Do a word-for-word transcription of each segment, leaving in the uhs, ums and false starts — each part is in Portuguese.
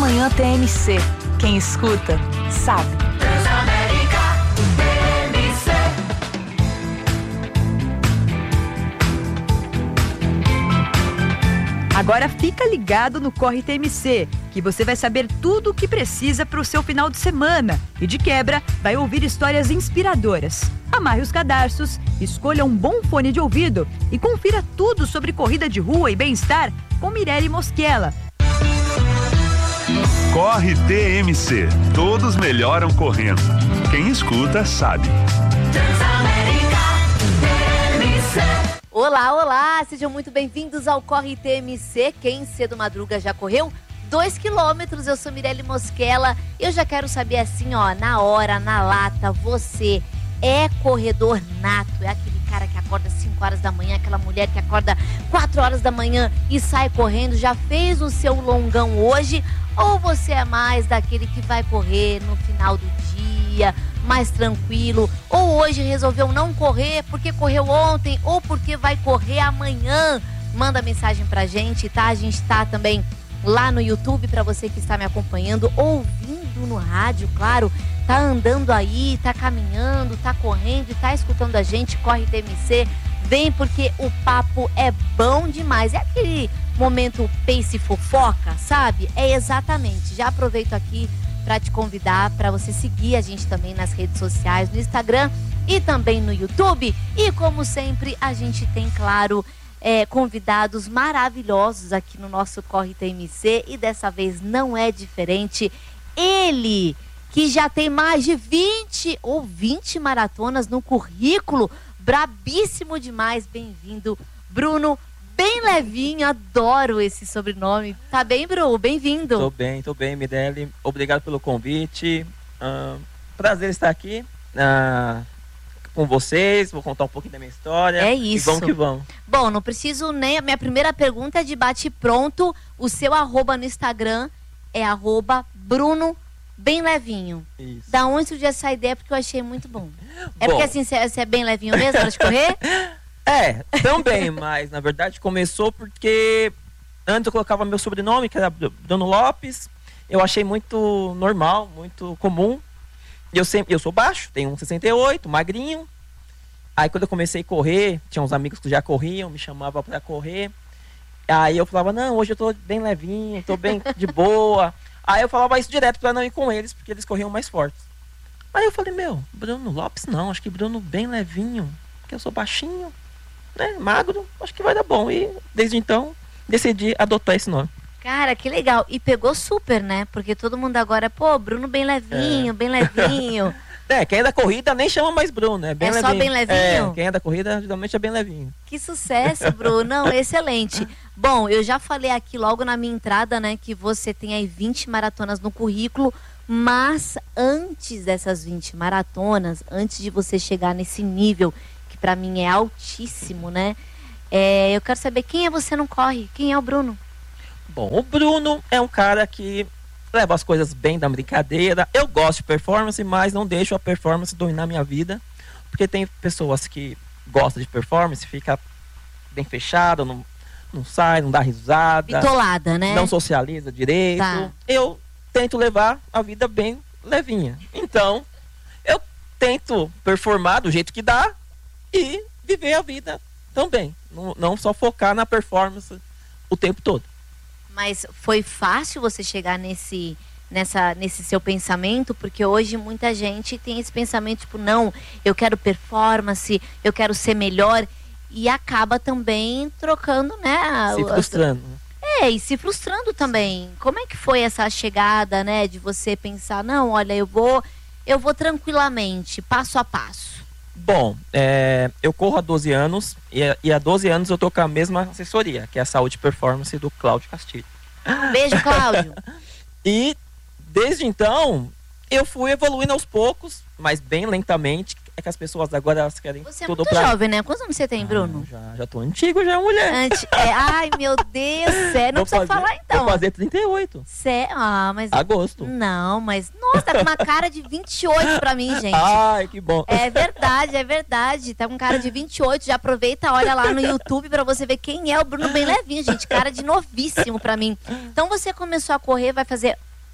Manhã T M C. Quem escuta, sabe. Transamérica T M C. Agora fica ligado no Corre T M C, que você vai saber tudo o que precisa para o seu final de semana. E de quebra, vai ouvir histórias inspiradoras. Amarre os cadarços, escolha um bom fone de ouvido e confira tudo sobre corrida de rua e bem-estar com Mirelle Mosquela. Corre T M C. Todos melhoram correndo. Quem escuta, sabe. Transamérica T M C. Olá, olá, sejam muito bem-vindos ao Corre T M C. Quem cedo madruga já correu? Dois quilômetros, eu sou Mirelle Mosquela. Eu já quero saber assim, ó, na hora, na lata, você é corredor nato? É aquele cara que acorda às cinco horas da manhã, aquela mulher que acorda quatro horas da manhã e sai correndo, já fez o seu longão hoje? Ou você é mais daquele que vai correr no final do dia, mais tranquilo? Ou hoje resolveu não correr porque correu ontem ou porque vai correr amanhã? Manda mensagem pra gente, tá? A gente tá também lá no YouTube pra você que está me acompanhando, ouvindo no rádio, claro. Tá andando aí, tá caminhando, tá correndo e tá escutando a gente. Corre T M C, vem porque o papo é bom demais. É aquele momento pace fofoca, sabe? É exatamente. Já aproveito aqui para te convidar para você seguir a gente também nas redes sociais, no Instagram e também no YouTube. E como sempre, a gente tem, claro, é, convidados maravilhosos aqui no nosso Corre T M C e dessa vez não é diferente. Ele, que já tem mais de vinte ou vinte maratonas no currículo, brabíssimo demais, bem-vindo, Bruno Bem Levinho, adoro esse sobrenome. Tá bem, Bruno? Bem-vindo. Tô bem, tô bem, Mirelle. Obrigado pelo convite. Uh, prazer estar aqui uh, com vocês. Vou contar um pouquinho da minha história. É isso. E vamos que vamos. Bom, não preciso nem... A minha primeira pergunta é de bate-pronto. O seu arroba no Instagram é arroba Bruno Bem Levinho. Isso. Da onde surgiu essa ideia? Porque eu achei muito bom. É bom. Porque assim, você é bem levinho mesmo na hora de correr? É, também, mas na verdade começou porque antes eu colocava meu sobrenome, que era Bruno Lopes. Eu achei muito normal, muito comum. Eu sempre, eu sou baixo, tenho um metro e sessenta e oito, magrinho. Aí quando eu comecei a correr, tinha uns amigos que já corriam, me chamavam pra correr. Aí eu falava, não, hoje eu tô bem levinho, tô bem de boa. Aí eu falava isso direto pra não ir com eles, porque eles corriam mais fortes. Aí eu falei, meu, Bruno Lopes não, acho que Bruno Bem Levinho, porque eu sou baixinho, né, magro, acho que vai dar bom. E desde então, decidi adotar esse nome. Cara, que legal. E pegou super, né? Porque todo mundo agora, pô, Bruno Bem Levinho, é. Bem Levinho. É, quem é da corrida nem chama mais Bruno, né? Bem é levinho. Só Bem Levinho? É, quem é da corrida geralmente é Bem Levinho. Que sucesso, Bruno. Não, excelente. Bom, eu já falei aqui logo na minha entrada, né, que você tem aí vinte maratonas no currículo, mas antes dessas vinte maratonas, antes de você chegar nesse nível, que pra mim é altíssimo, né, é, eu quero saber quem é Você Não Corre, quem é o Bruno? Bom, o Bruno é um cara que leva as coisas bem da brincadeira. Eu gosto de performance, mas não deixo a performance dominar minha vida, porque tem pessoas que gostam de performance, fica bem fechado, não, não sai, não dá risada, bitolada, né? Não socializa direito. Tá. Eu tento levar a vida bem levinha. Então, eu tento performar do jeito que dá e viver a vida também. Não, não só focar na performance o tempo todo. Mas foi fácil você chegar nesse, nessa, nesse seu pensamento? Porque hoje muita gente tem esse pensamento, tipo, não, eu quero performance, eu quero ser melhor. E acaba também trocando, né? Se frustrando. É, e se frustrando também. Como é que foi essa chegada, né? De você pensar, não, olha, eu vou, eu vou tranquilamente, passo a passo. Bom, é, eu corro há doze anos e, e há doze anos eu tô com a mesma assessoria, que é a Saúde e Performance do Cláudio Castilho. Beijo, Cláudio. E desde então eu fui evoluindo aos poucos, mas bem lentamente. É que as pessoas agora elas querem você tudo é muito pra... jovem, né? Quantos anos você tem, Bruno? Ah, já, já tô antigo, já, mulher. Anti... É, ai, meu Deus, sério, não vou precisa fazer, falar então. Vou fazer trinta e oito. Sé... Ah, mas... Agosto. Não, mas... Nossa, tá com uma cara de vinte e oito pra mim, gente. Ai, que bom. É verdade, é verdade. Tá com cara de vinte e oito, já aproveita, olha lá no YouTube pra você ver quem é o Bruno Bem Levinho, gente. Cara de novíssimo pra mim. Então você começou a correr, vai fazer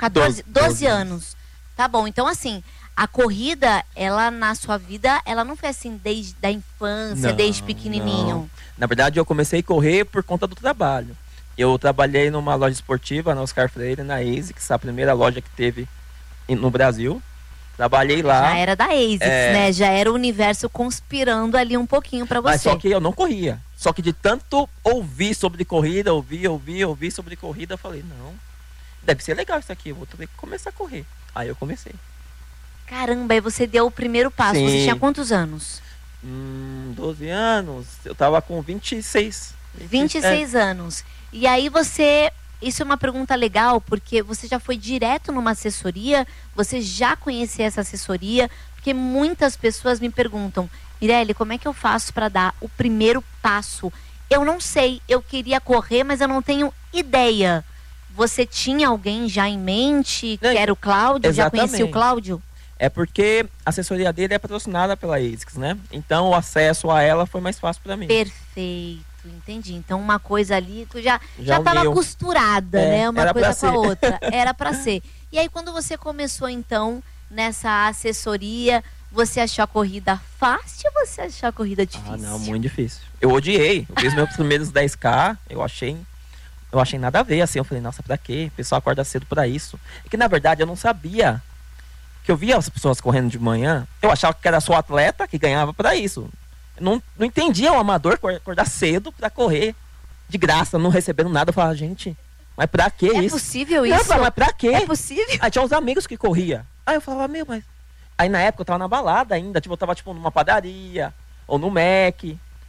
quatorze, doze, doze doze anos. Tá bom, então assim, a corrida, ela na sua vida, ela não foi assim desde a infância, Não, desde pequenininho. não. Na verdade, eu comecei a correr por conta do trabalho. Eu trabalhei numa loja esportiva, na Oscar Freire, na ASICS, a primeira loja que teve em- no Brasil. Trabalhei lá. Já era da ASICS, É. né? Já era o universo conspirando ali um pouquinho pra você. Mas só que eu não corria. Só que de tanto ouvir sobre corrida, ouvir, ouvir, ouvir sobre corrida, eu falei, não, deve ser legal isso aqui, eu vou ter que começar a correr. Aí eu comecei. Caramba, aí você deu o primeiro passo. Sim. Você tinha quantos anos? Hum, doze anos, eu tava com vinte e seis. vinte e seis anos. E aí você... Isso é uma pergunta legal, porque você já foi direto numa assessoria, você já conhecia essa assessoria, porque muitas pessoas me perguntam, Mirelle, como é que eu faço para dar o primeiro passo? Eu não sei, eu queria correr, mas eu não tenho ideia. Você tinha alguém já em mente, que Não, era o Cláudio? Já conhecia o exatamente. Cláudio? É porque a assessoria dele é patrocinada pela ASICS, né? Então o acesso a ela foi mais fácil pra mim. Perfeito, entendi. Então uma coisa ali, tu já Já já estava uniu. costurada, É, né? Uma era coisa pra com a ser. outra. Era pra ser. E aí quando você começou então nessa assessoria, você achou a corrida fácil ou você achou a corrida difícil? Ah, não, muito difícil. Eu odiei. Eu fiz meus primeiros dez K, eu achei, eu achei nada a ver, assim. Eu falei, nossa, pra quê? O pessoal acorda cedo pra isso. É que na verdade eu não sabia. Que eu via as pessoas correndo de manhã, eu achava que era só atleta que ganhava pra isso. Eu não, não entendia o amador cor- acordar cedo pra correr de graça, não recebendo nada. Eu falava, gente, mas pra que É isso? possível Não, eu isso? falava, mas pra quê? É possível? Aí tinha uns amigos que corria. Aí eu falava, meu, mas... Aí na época eu tava na balada ainda, tipo, eu tava tipo numa padaria, ou no Mac,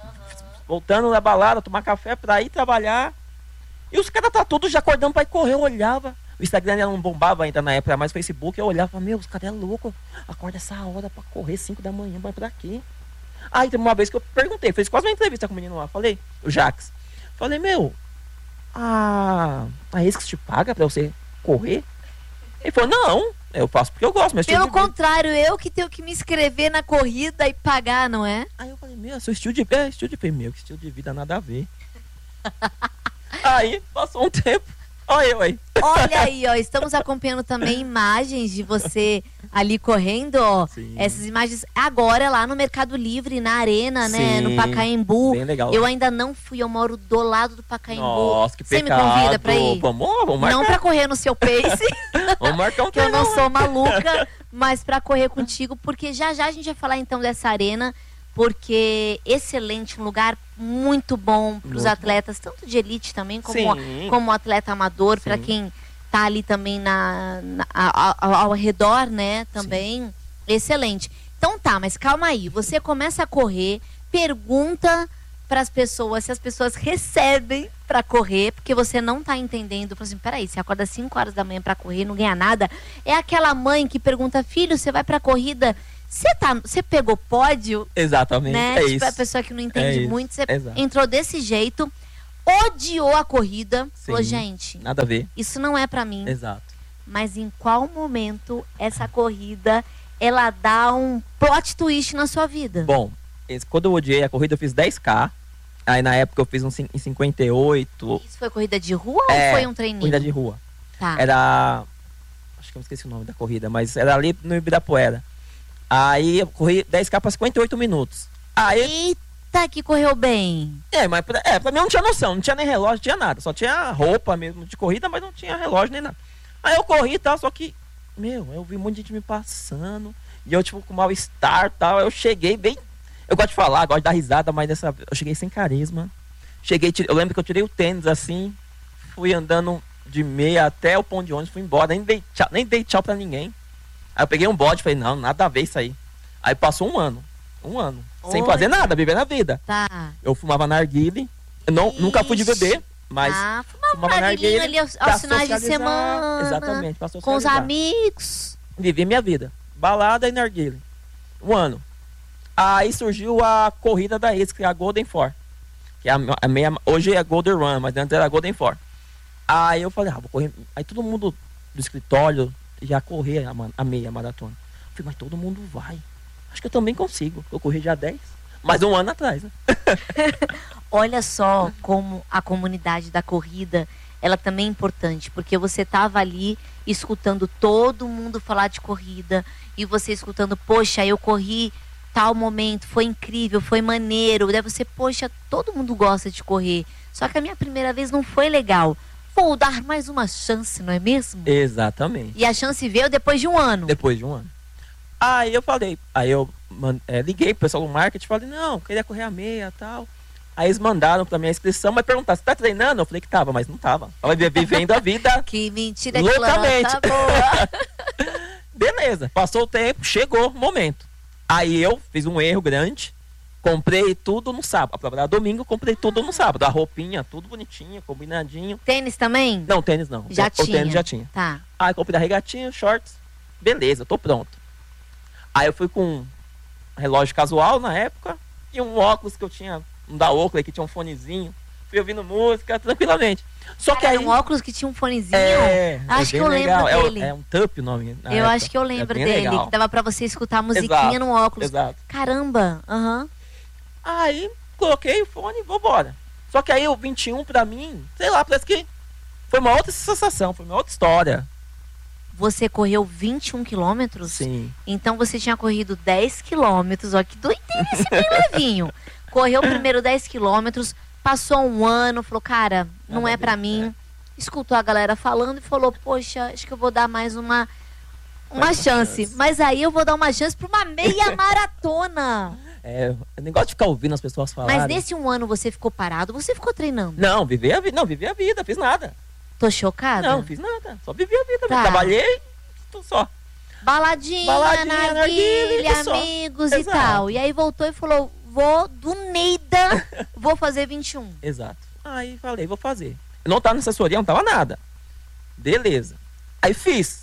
voltando da balada, tomar café pra ir trabalhar. E os caras tá todos já acordando pra ir correr, eu olhava. O Instagram ainda não bombava ainda na época, era mais Facebook, eu olhava, meu, os caras é louco, acorda essa hora pra correr cinco da manhã, mas pra quê? Aí teve uma vez que eu perguntei, fiz quase uma entrevista com o menino lá, falei, o Jax, falei, meu, a, a ASICS te paga pra você correr? Ele falou, não, eu faço porque eu gosto, mas Pelo contrário, eu que tenho que me inscrever na corrida e pagar, não é? Aí eu falei, meu, seu estilo de vida, é, estilo de vida, meu, que estilo de vida nada a ver. Aí, passou um tempo, olha eu aí. Olha aí, ó, estamos acompanhando também imagens de você ali correndo, ó. Sim. Essas imagens agora lá no Mercado Livre, na Arena, né, Sim, no Pacaembu. bem legal. Eu ainda não fui, eu moro do lado do Pacaembu. Nossa, que Você me pecado. convida pra ir? Vamos, vamos marcar, Não pra correr no seu pace, vamos marcar um que eu não treino. sou maluca, mas pra correr contigo, porque já já a gente vai falar então dessa arena, porque excelente, um lugar muito bom para os Muito atletas, tanto de elite também, como, Sim. como atleta amador, para Sim. quem tá ali também na, na- a- a- ao redor, né, também, excelente. Então tá, mas calma aí, você começa a correr, pergunta para as pessoas se as pessoas recebem para correr, porque você não tá entendendo. Por exemplo, peraí, você acorda às cinco horas da manhã para correr, não ganha nada. É aquela mãe que pergunta, filho, você vai pra corrida, você tá, você pegou pódio? Exatamente, Né? é tipo, isso. a pessoa que não entende É isso, muito, você exato. entrou desse jeito, odiou a corrida, falou, Sim. gente, Nada a ver, isso não é pra mim. exato. Mas em qual momento essa corrida, ela dá um plot twist na sua vida? Bom, esse- quando eu odiei a corrida, eu fiz dez K. Aí na época eu fiz um cin- em cinquenta e oito. Isso foi corrida de rua É, ou foi um treininho? Corrida de rua. Tá. Era. Acho que eu esqueci o nome da corrida, mas era ali no Ibirapuera. Aí eu corri dez K para cinquenta e oito minutos. Aí. Eita, que correu bem. É, mas pra, é, pra mim eu não tinha noção, não tinha nem relógio, não tinha nada. Só tinha roupa mesmo de corrida, mas não tinha relógio nem nada. Aí eu corri e tal, só que, meu, eu vi um monte de gente me passando. E eu, tipo, com mal-estar e tal. Eu cheguei bem. Eu gosto de falar, gosto de dar risada, mas dessa eu cheguei sem carisma. Cheguei, tirei- eu lembro que eu tirei o tênis assim, fui andando de meia até o ponto de ônibus, fui embora, nem dei tchau, nem dei tchau pra ninguém. Aí eu peguei um bode e falei, não, nada a ver isso aí. Aí passou um ano, um ano, sem Olha. fazer nada, vivendo a vida. Tá. Eu fumava narguile, eu não, nunca fui de Ixi. beber, mas ah, fumava um fumava narguilinho narguile ali aos, pra aos finais de socializar. semana. Exatamente, pra Com os socializar. amigos. Vivi minha vida, balada e narguile, um ano. Aí surgiu a corrida da ASICS, que é a Golden Four. Que é a, a meia, hoje é a Golden Run, mas antes era a Golden Four. Aí eu falei, ah, vou correr. Aí todo mundo do escritório já corria a, ma- a meia maratona. Eu falei, mas todo mundo vai. Acho que eu também consigo. Eu corri já dez, mas um ano atrás, né? Olha só como a comunidade da corrida, ela também é importante, porque você tava ali escutando todo mundo falar de corrida e você escutando, poxa, eu corri tal momento, foi incrível, foi maneiro. Daí você, poxa, todo mundo gosta de correr, só que a minha primeira vez não foi legal. Vou dar mais uma chance, não é mesmo? Exatamente. E a chance veio depois de um ano. Depois de um ano. Aí eu falei, aí eu man, é, liguei pro pessoal do marketing, falei, não, queria correr a meia e tal. Aí eles mandaram pra minha inscrição, mas perguntaram, você tá treinando? Eu falei que tava, mas não tava. Tava vivendo a vida. Que mentira, que loucamente. tá boa. Beleza, passou o tempo, chegou o momento. Aí eu fiz um erro grande, comprei tudo no sábado. A prova era domingo, comprei tudo no sábado. A roupinha, tudo bonitinho, combinadinho. Tênis também? Não, tênis não. Já o tinha. O tênis já tinha. Tá. Aí comprei a regatinha, shorts. Beleza, tô pronto. Aí eu fui com um relógio casual na época e um óculos que eu tinha, um da Oakley que tinha um fonezinho. Fui ouvindo música tranquilamente. Só Cara, que aí era um óculos que tinha um fonezinho. é, Acho é que eu bem lembro legal. dele. É, é um Tup o nome. na Eu época. acho que eu lembro É bem dele, legal. que dava pra você escutar a musiquinha Exato, no óculos. Exato. Caramba, aham. Aí coloquei o fone e vambora. Só que aí o vinte e um pra mim, sei lá, parece que foi uma outra sensação, foi uma outra história. Você correu vinte e um quilômetros? Sim. Então você tinha corrido dez quilômetros, ó, que doideira esse bem levinho. Correu primeiro dez quilômetros, passou um ano, falou, cara, não Nada é a ver, pra mim. Escutou a galera falando e falou, poxa, acho que eu vou dar mais uma, uma Mais uma chance. chance. Mas aí eu vou dar uma chance pra uma meia maratona. É, eu nem gosto de ficar ouvindo as pessoas falarem. Mas nesse um ano você ficou parado, você ficou treinando? Não, viver a vida, não, viver a vida, fiz nada. Tô chocada. Não, fiz nada, só vivi a vida, Tá. Trabalhei, tô só. Baladinha, Baladinha, narguilha, narguilha e só. amigos e Exato. tal. E aí voltou e falou, vou do Neida, vou fazer vinte e um. Exato. Aí falei, vou fazer. Eu não tava na assessoria, não tava nada. Beleza. Aí fiz.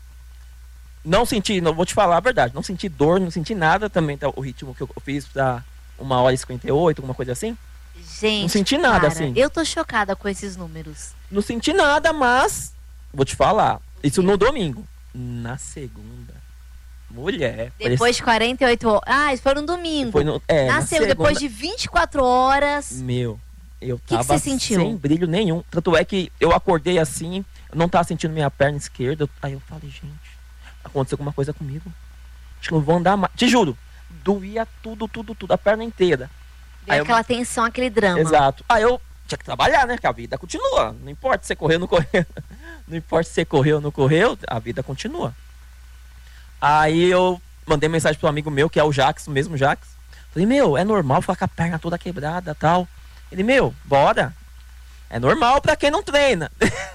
Não senti, não vou te falar a verdade, não senti dor, não senti nada também, tá, o ritmo que eu fiz pra uma hora e cinquenta e oito, alguma coisa assim. Gente, Não senti nada, cara, assim. eu tô chocada com esses números. Não senti nada, mas vou te falar. Isso no domingo. Na segunda, mulher. Depois de quarenta e oito horas. Ah, isso foi no domingo. Foi no, é, na Nasceu segunda, depois de vinte e quatro horas. Meu, eu que tava você sentiu? sem brilho nenhum. Tanto é que eu acordei assim, eu não tava sentindo minha perna esquerda. eu- Aí eu falei, gente, aconteceu alguma coisa comigo. Acho que não vou andar mais. Te juro, doía tudo, tudo, tudo, a perna inteira. Deu Aí eu- aquela tensão, aquele drama. Exato. Aí eu tinha que trabalhar, né? Que a vida continua. Não importa se você correu ou não correu. Não importa se você correu ou não correu, a vida continua. Aí eu mandei mensagem pro amigo meu, que é o Jax, o mesmo Jax. Falei, meu, é normal ficar com a perna toda quebrada e tal. Ele, meu, bora. É normal pra quem não treina.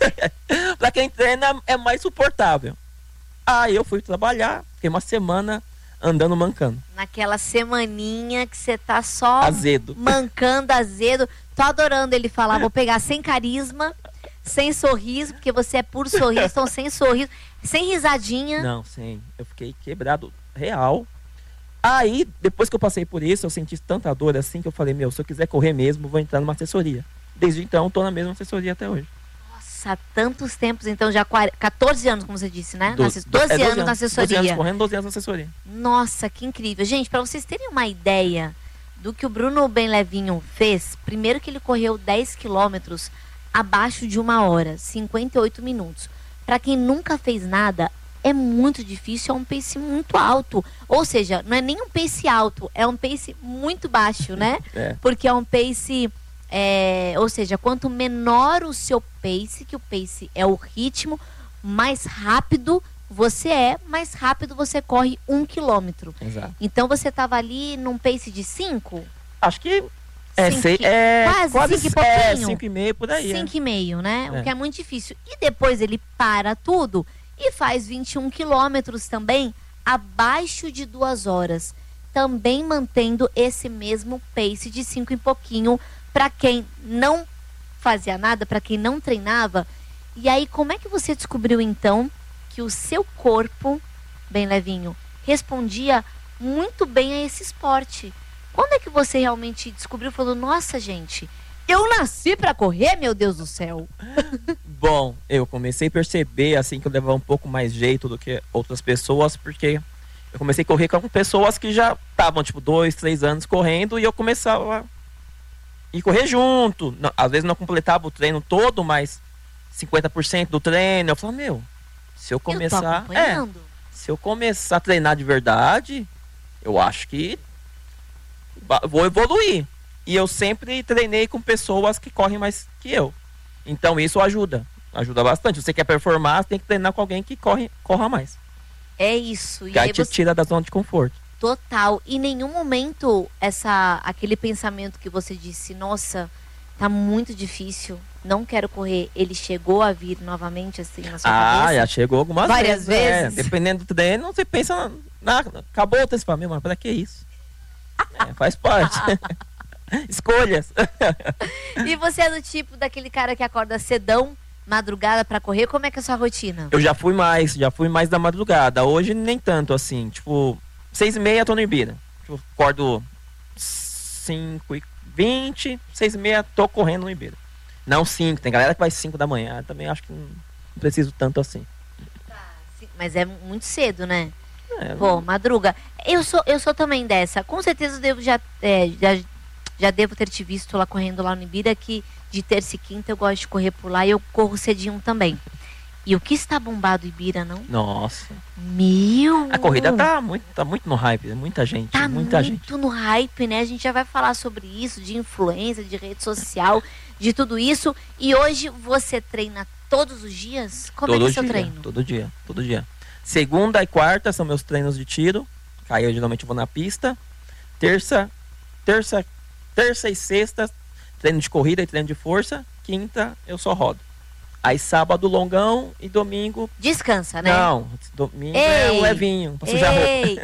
Pra quem treina é mais suportável. Aí eu fui trabalhar, fiquei uma semana andando mancando. Naquela semaninha que você tá só Azedo. mancando, azedo. Tô adorando ele falar, vou pegar sem carisma, sem sorriso, porque você é puro sorriso, então sem sorriso, sem risadinha. Não, sim. Eu fiquei quebrado real. Aí, depois que eu passei por isso, eu senti tanta dor assim que eu falei, meu, se eu quiser correr mesmo, vou entrar numa assessoria. Desde então, tô na mesma assessoria até hoje. Nossa, tantos tempos, então já quarenta, quatorze anos, como você disse, né? Na doze, asse- doze é, anos na doze assessoria. anos correndo, doze anos na assessoria. Nossa, que incrível. Gente, pra vocês terem uma ideia do que o Bruno Bem Levinho fez, primeiro que ele correu dez quilômetros abaixo de uma hora, cinquenta e oito minutos. Pra quem nunca fez nada, é muito difícil, é um pace muito alto. Ou seja, não é nem um pace alto, é um pace muito baixo, né? É. Porque é um pace, é, ou seja, quanto menor o seu pace, que o pace é o ritmo, mais rápido você é, mais rápido você corre um quilômetro. Exato. Então você estava ali num pace de cinco? Acho que é, Cinco sei, e- é quase cinco e é, pouquinho. cinco e meio por aí. é. Cinco e meio, né? É. O que é muito difícil. E depois ele para tudo e faz vinte e um quilômetros também, abaixo de duas horas. Também mantendo esse mesmo pace de cinco e pouquinho para quem não fazia nada, para quem não treinava. E aí, como é que você descobriu então que o seu corpo, bem levinho, respondia muito bem a esse esporte? Quando é que você realmente descobriu e falou, nossa, gente, eu nasci pra correr, meu Deus do céu? Bom, eu comecei a perceber assim que eu levava um pouco mais jeito do que outras pessoas, porque eu comecei a correr com pessoas que já estavam tipo dois, três anos correndo e eu começava a ir correr junto. Não, às vezes não completava o treino todo, mas cinquenta por cento do treino. Eu falo, meu, se eu Eu tô começar. É, acompanhando. se eu começar a treinar de verdade, eu acho que ba- vou evoluir. E eu sempre treinei com pessoas que correm mais que eu. Então isso ajuda. Ajuda bastante. Se você quer performar, você tem que treinar com alguém que corre, corra mais. É isso. E Que aí aí te você... tira da zona de conforto. Total. E em nenhum momento essa, aquele pensamento que você disse, nossa, tá muito difícil, não quero correr, ele chegou a vir novamente assim na sua Ah, cabeça? já chegou algumas Várias vezes. é. vezes? Dependendo do treino, você pensa, na, na- acabou o treino, você fala, meu, mas pra que isso? É, faz parte. Escolhas. E você é do tipo daquele cara que acorda cedão, madrugada pra correr, como é que é a sua rotina? Eu já fui mais, já fui mais da madrugada. Hoje nem tanto assim. Tipo, seis e meia tô no Ibira. Tipo, acordo cinco e vinte, seis e meia tô correndo no Ibira. Não cinco, tem galera que vai cinco da manhã. Também acho que não não preciso tanto assim. Sim, mas é muito cedo, né? É, Pô, madruga. Eu sou, eu sou também dessa. Com certeza eu devo já, é, já, já devo ter te visto lá correndo lá no Ibira, que de terça e quinta eu gosto de correr por lá e eu corro cedinho também. E o que está bombado Ibira, não? Nossa. Meu! A corrida tá muito, tá muito no hype, muita gente, Tá muita muito gente. no hype, né? A gente já vai falar sobre isso, de influência, de rede social, de tudo isso. E hoje você treina todos os dias? Como todo é que é seu dia, treino? todo dia, todo dia. Segunda e quarta são meus treinos de tiro. Aí eu geralmente vou na pista. Terça, terça, terça e sexta, treino de corrida e treino de força. Quinta, eu só rodo. Aí sábado, longão e domingo. Descansa, né? Não, domingo é Ei, o levinho, pra sujar roupa. Ei!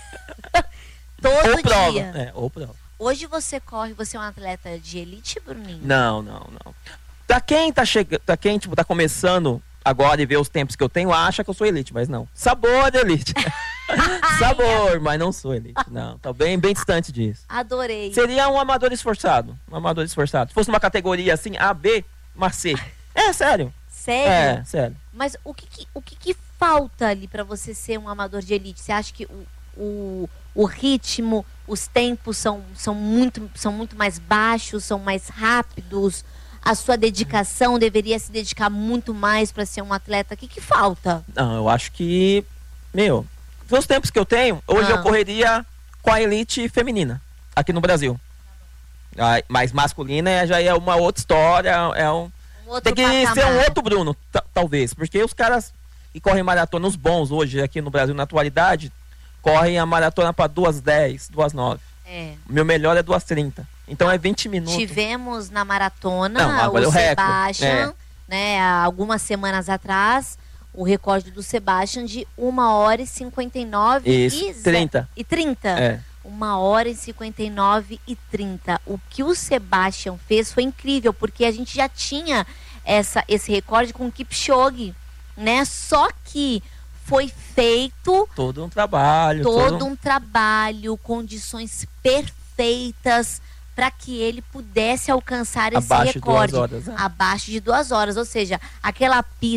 Todo Ou prova. dia. É, ou prova. Hoje você corre, você é um atleta de elite, Bruninho? Não, não, não. Pra quem tá chegando, pra quem tipo, tá começando agora e vê os tempos que eu tenho, acha que eu sou elite, mas não. Sabor de elite. Sabor, mas não sou elite. Não, tá bem, bem distante disso. Adorei. Seria um amador esforçado. Um amador esforçado. Se fosse uma categoria assim, A, B, mas C. É, sério. Sério? É, sério. Mas o que, que- o que, que falta ali pra você ser um amador de elite? Você acha que o, o, o ritmo, os tempos são, são, muito, são muito mais baixos, são mais rápidos? A sua dedicação deveria se dedicar muito mais pra ser um atleta? O que, que falta? Não, eu acho que, meu, nos tempos que eu tenho, hoje Ah. eu correria com a elite feminina, aqui no Brasil. Ah, mas masculina é- já é uma outra história, é um... Um outro Tem que ser um patamar. outro Bruno, ta- talvez. Porque os caras que correm maratona, os bons hoje aqui no Brasil, na atualidade, correm a maratona para duas dez, duas nove. É. O meu melhor é duas trinta. Então é vinte minutos. Tivemos na maratona Não, agora o é o recorde, Sebastian, né, há algumas semanas atrás, o recorde do Sebastian de uma hora e cinquenta e nove Isso, e ze- trinta. E trinta. É. uma hora e cinquenta e nove e trinta. O que o Sebastian fez foi incrível, porque a gente já tinha essa, esse recorde com o Kipchoge, né? Só que foi feito Todo um trabalho. todo um trabalho, condições perfeitas para que ele pudesse alcançar esse Abaixo de duas recorde. horas, né? Abaixo de duas horas. Ou seja, aquela pista